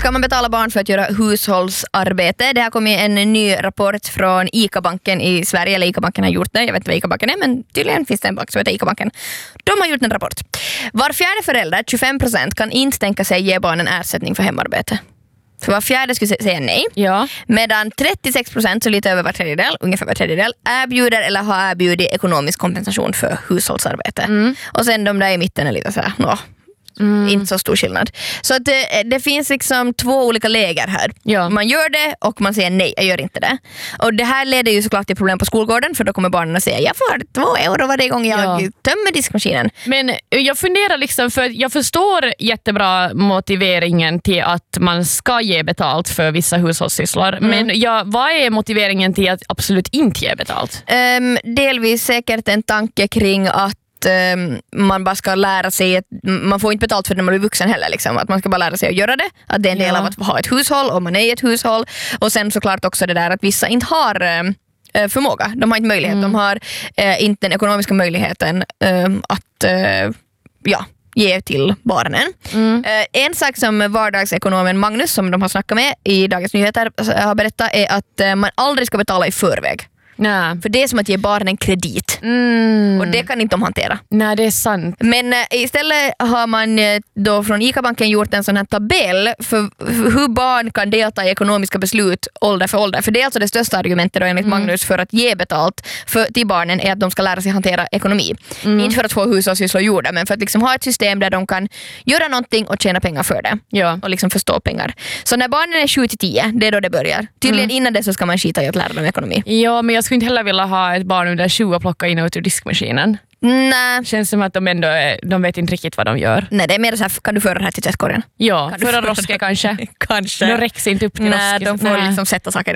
Ska man betala barn för att göra hushållsarbete? Det har kommit en ny rapport från ICA-banken i Sverige, eller ICA-banken har gjort det, jag vet inte vad ICA-banken är, men tydligen finns det en bank som heter ICA-banken. De har gjort en rapport. Var fjärde förälder, 25%, kan inte tänka sig ge barnen ersättning för hemarbete. Så var fjärde skulle säga nej. Ja. Medan 36%, så lite över ungefär var tredjedel, erbjuder eller har erbjudit ekonomisk kompensation för hushållsarbete. Och sen de där i mitten är lite så här, inte så stor skillnad. Så att det finns liksom två olika läger här. Ja. Man gör det och man säger nej, jag gör inte det. Och det här leder ju såklart till problem på skolgården, för då kommer barnen att säga jag får 2 euro varje gång jag tömmer diskmaskinen. Men jag funderar liksom, för jag förstår jättebra motiveringen till att man ska ge betalt för vissa hushållssysslor. Men vad är motiveringen till att absolut inte ge betalt? Delvis säkert en tanke kring att man bara ska lära sig att man får inte betalt för när man blir vuxen heller liksom. Att man ska bara lära sig att göra det, att det är en del av att ha ett hushåll och man är i ett hushåll. Och sen såklart också det där att vissa inte har förmåga, de har inte möjlighet, de har inte den ekonomiska möjligheten att ge till barnen. En sak som vardagsekonomen Magnus, som de har snackat med i Dagens Nyheter, har berättat är att man aldrig ska betala i förväg. Nej. För det är som att ge barnen kredit. Och det kan inte de hantera. Nej, det är sant. Men istället har man då från ICA-banken gjort en sån här tabell för hur barn kan delta i ekonomiska beslut ålder för ålder. För det är alltså det största argumentet då, enligt Magnus, för att ge betalt till barnen är att de ska lära sig hantera ekonomi. Inte för att få hushållssysslor gjorda, men för att liksom ha ett system där de kan göra någonting och tjäna pengar för det. Ja. Och liksom förstå pengar. Så när barnen är 7-10, det är då det börjar. Tydligen innan det så ska man skita i att lära dem ekonomi. Ja, men jag skulle inte heller vilja ha ett barn under 20 och plocka in och ut ur diskmaskinen. Nej. Känns som att de vet inte riktigt vad de gör. Nej, det är mer så här, kan du föra det här till tvättkorgen? Ja, föra roske kanske. Kanske. De räcks inte upp till roske. Nej, de får liksom sätta saker